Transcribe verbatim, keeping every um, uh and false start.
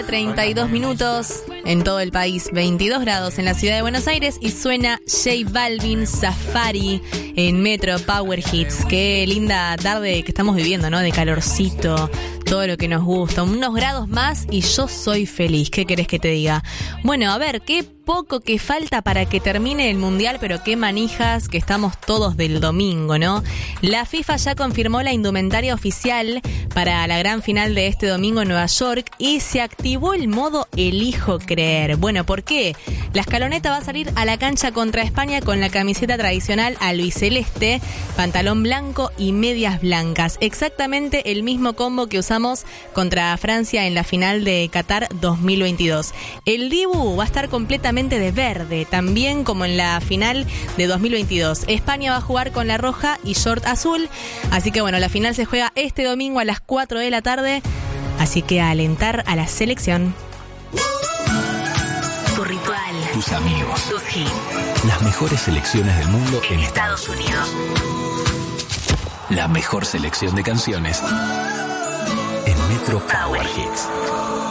treinta y dos minutos en todo el país, veintidós grados en la ciudad de Buenos Aires y suena J Balvin Safari en Metro Power Hits. Qué linda tarde que estamos viviendo, ¿no? De calorcito, todo lo que nos gusta, unos grados más y yo soy feliz. ¿Qué querés que te diga? Bueno, a ver, qué poco que falta para que termine el Mundial, pero qué manijas que estamos todos del domingo, ¿no? La FIFA ya confirmó la indumentaria oficial para la gran final de este domingo en Nueva York y se activó el modo elijo creer. Bueno, ¿por qué? La escaloneta va a salir a la cancha contra España con la camiseta tradicional albiceleste, pantalón blanco y medias blancas. Exactamente el mismo combo que usamos contra Francia en la final de Qatar dos mil veintidós. El Dibu va a estar completamente de verde, también como en la final de dos mil veintidós. España va a jugar con la roja y short azul, así que bueno, la final se juega este domingo a las cuatro de la tarde, así que a alentar a la selección. Tu ritual, tus amigos, tus hits, las mejores selecciones del mundo en Estados Unidos. La mejor selección de canciones en Metro Power Hits.